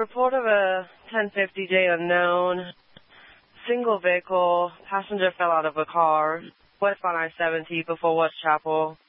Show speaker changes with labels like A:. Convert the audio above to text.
A: Report of a 1050J unknown. Single vehicle. Passenger fell out of a car. West on I-70 before West Chapel.